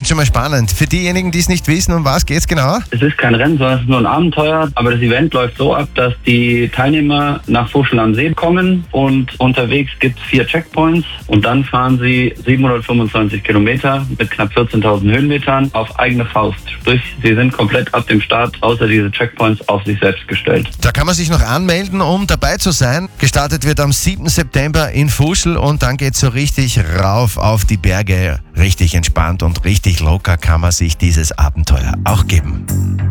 schon mal spannend. Für diejenigen, die es nicht wissen, um was geht's genau? Es ist kein Rennen, sondern es ist nur ein Abenteuer. Aber das Event läuft so ab, dass die Teilnehmer nach Fuschel am See kommen und unterwegs gibt es 4 Checkpoints und dann fahren sie 725 Kilometer mit knapp 14.000 Höhenmetern auf eigene Faust. Sprich, sie sind komplett ab dem Start außer diese Checkpoints auf sich selbst gestellt. Da kann man sich noch anmelden, um dabei zu sein. Gestartet wird am 7. September in Fuschel und dann geht's so richtig rauf auf die Berge. Richtig entspannt und richtig locker kann man sich dieses Abenteuer auch geben.